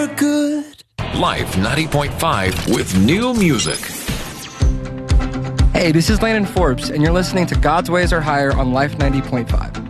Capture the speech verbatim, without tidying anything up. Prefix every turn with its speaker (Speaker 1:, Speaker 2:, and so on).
Speaker 1: good.
Speaker 2: Life ninety point five with new music.
Speaker 3: Hey, this is Landon Forbes, and you're listening to God's Ways Are Higher on Life ninety point five.